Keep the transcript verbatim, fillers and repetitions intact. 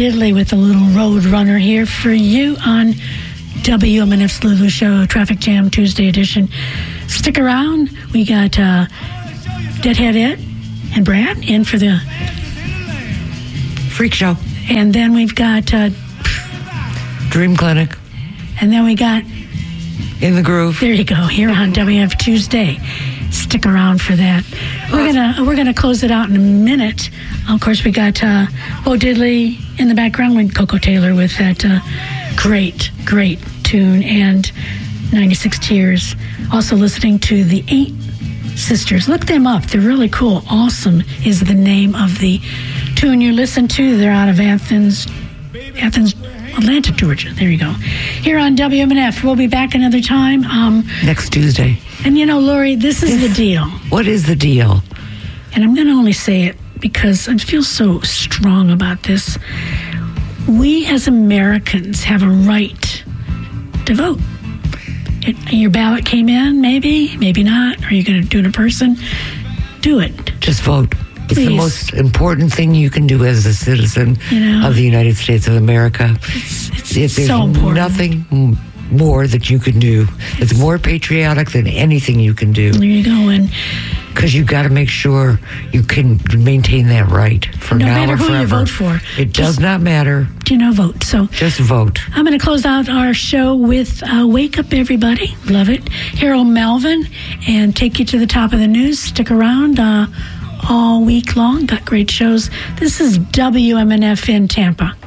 Diddley with a little Road Runner here for you on W M N F's Lulu Show, Traffic Jam Tuesday edition. Stick around. We got uh, Deadhead Ed and Brad in for the Freak Show. And then we've got uh, Dream Clinic. And then we got In the Groove. There you go, here on W M F Tuesday. Stick around for that. We're gonna we're gonna close it out in a minute. Of course, we got uh, Bo Diddley in the background with Coco Taylor with that uh, great, great tune, and ninety-six Tears. Also listening to the Eight Sisters. Look them up. They're really cool. Awesome is the name of the tune you listen to. They're out of Athens, Athens, Atlanta, Georgia. There you go. Here on W M N F. We'll be back another time. Um, Next Tuesday. And you know, Lori, this is the deal. What is the deal? And I'm going to only say it because I feel so strong about this. We as Americans have a right to vote. It, your ballot came in, maybe, maybe not. Are you going to do it in person? Do it. Just vote. It's Please. the most important thing you can do as a citizen You know, of the United States of America. It's, it's If there's so important. nothing more that you can do. It's, it's more patriotic than anything you can do. There you go. And because you've got to make sure you can maintain that right for no now matter or who forever. you vote for, It just, does not matter. you know, vote. So just vote. I'm going to close out our show with uh, Wake Up Everybody. Love it. Harold Melvin, and take you to the top of the news. Stick around uh, all week long. Got great shows. This is W M N F in Tampa.